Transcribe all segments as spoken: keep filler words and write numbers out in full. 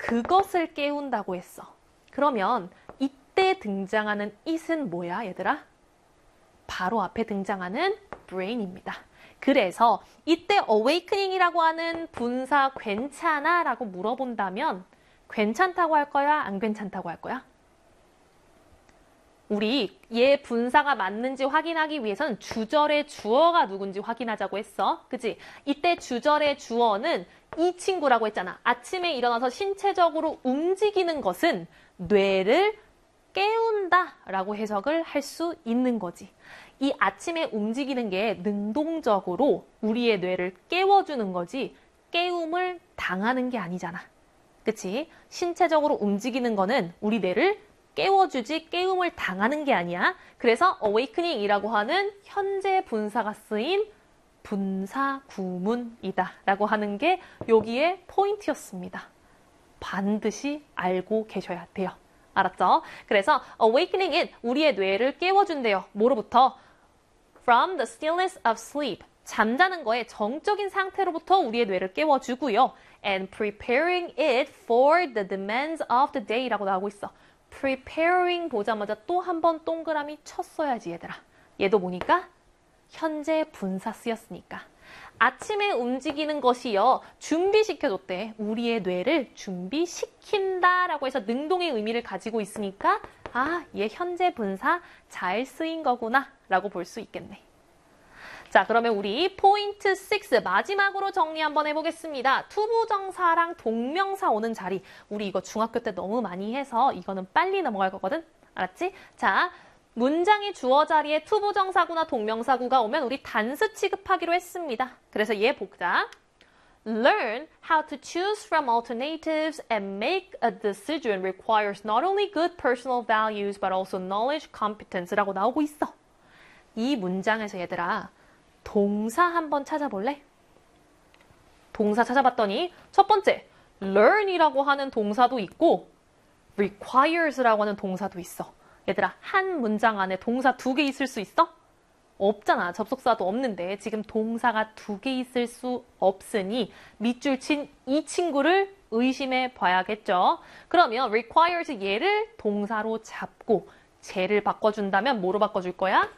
그것을 깨운다고 했어. 그러면 이때 등장하는 it은 뭐야, 얘들아? 바로 앞에 등장하는 brain입니다. 그래서 이때 awakening이라고 하는 분사 괜찮아? 라고 물어본다면 괜찮다고 할 거야? 안 괜찮다고 할 거야? 우리 얘 분사가 맞는지 확인하기 위해서는 주절의 주어가 누군지 확인하자고 했어. 그치? 이때 주절의 주어는 이 친구라고 했잖아. 아침에 일어나서 신체적으로 움직이는 것은 뇌를 깨운다 라고 해석을 할 수 있는 거지. 이 아침에 움직이는 게 능동적으로 우리의 뇌를 깨워주는 거지 깨움을 당하는 게 아니잖아. 그치? 신체적으로 움직이는 거는 우리 뇌를 깨워주지 깨움을 당하는 게 아니야. 그래서 awakening이라고 하는 현재 분사가 쓰인 분사 구문이다 라고 하는 게 여기에 포인트였습니다. 반드시 알고 계셔야 돼요. 알았죠? 그래서 awakening은 우리의 뇌를 깨워준대요. 뭐로부터? From the stillness of sleep. 잠자는 거에 정적인 상태로부터 우리의 뇌를 깨워주고요. And preparing it for the demands of the day 라고 나오고 있어. preparing 보자마자 또 한 번 동그라미 쳤어야지 얘들아. 얘도 보니까 현재 분사 쓰였으니까. 아침에 움직이는 것이요. 준비시켜줬대. 우리의 뇌를 준비시킨다라고 해서 능동의 의미를 가지고 있으니까 아, 얘 현재 분사 잘 쓰인 거구나 라고 볼 수 있겠네. 자, 그러면 우리 포인트 육 마지막으로 정리 한번 해보겠습니다. 투부정사랑 동명사 오는 자리. 우리 이거 중학교 때 너무 많이 해서 이거는 빨리 넘어갈 거거든. 알았지? 자, 문장이 주어 자리에 투부정사구나 동명사구가 오면 우리 단수 취급하기로 했습니다. 그래서 얘 보자. Learn how to choose from alternatives and make a decision requires not only good personal values but also knowledge, competence라고 나오고 있어. 이 문장에서 얘들아 동사 한번 찾아볼래? 동사 찾아봤더니 첫 번째 learn이라고 하는 동사도 있고 requires라고 하는 동사도 있어. 얘들아 한 문장 안에 동사 두 개 있을 수 있어? 없잖아. 접속사도 없는데 지금 동사가 두 개 있을 수 없으니 밑줄 친 이 친구를 의심해 봐야겠죠. 그러면 requires 얘를 동사로 잡고 쟤를 바꿔준다면 뭐로 바꿔줄 거야?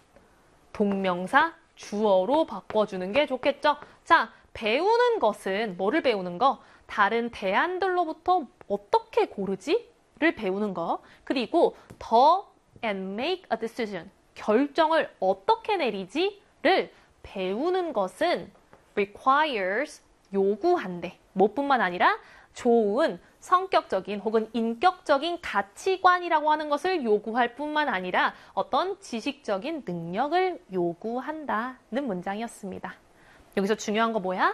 동명사 주어로 바꿔주는 게 좋겠죠. 자, 배우는 것은 뭐를 배우는 거? 다른 대안들로부터 어떻게 고르지? 를 배우는 거. 그리고 더 and make a decision. 결정을 어떻게 내리지?를 배우는 것은 requires 요구한대. 뭐뿐만 아니라 좋은 성격적인 혹은 인격적인 가치관이라고 하는 것을 요구할 뿐만 아니라 어떤 지식적인 능력을 요구한다는 문장이었습니다. 여기서 중요한 거 뭐야?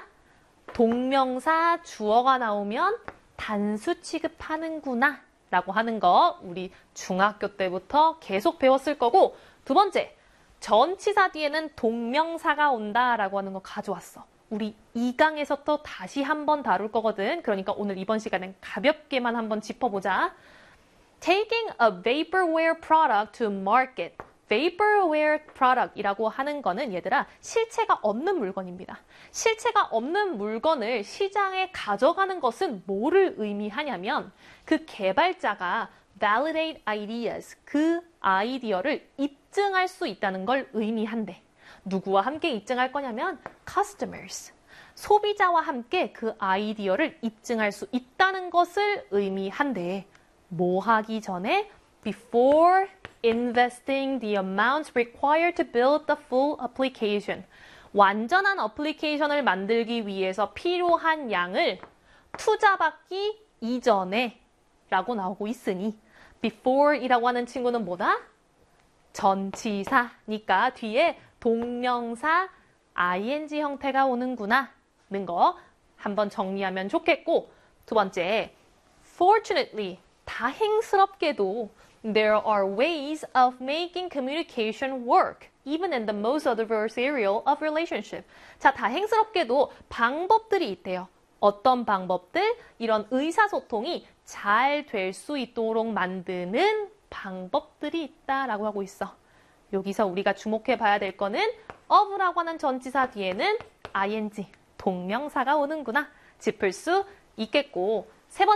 동명사 주어가 나오면 단수 취급하는구나 라고 하는 거 우리 중학교 때부터 계속 배웠을 거고, 두 번째, 전치사 뒤에는 동명사가 온다라고 하는 거 가져왔어. 우리 이 강에서 또 다시 한번 다룰 거거든. 그러니까 오늘 이번 시간엔 가볍게만 한번 짚어보자. Taking a vaporware product to market. vaporware product이라고 하는 거는 얘들아 실체가 없는 물건입니다. 실체가 없는 물건을 시장에 가져가는 것은 뭐를 의미하냐면 그 개발자가 validate ideas, 그 아이디어를 입증할 수 있다는 걸 의미한대. 누구와 함께 입증할 거냐면 customers, 소비자와 함께 그 아이디어를 입증할 수 있다는 것을 의미한대. 뭐 하기 전에? Before investing the amounts required to build the full application. 완전한 어플리케이션을 만들기 위해서 필요한 양을 투자받기 이전에 라고 나오고 있으니 before이라고 하는 친구는 뭐다? 전치사니까 뒤에 동명사 ing 형태가 오는구나 는 거 한번 정리하면 좋겠고, 두 번째, fortunately, 다행스럽게도 there are ways of making communication work even in the most adversarial of relationship. 자, 다행스럽게도 방법들이 있대요. 어떤 방법들? 이런 의사소통이 잘 될 수 있도록 만드는 방법들이 있다라고 하고 있어. 여기서 우리가 주목해 봐야 될 거는 of라고 하는 전치사 뒤에는 ing, 동명사가 오는구나 짚을 수 있겠고,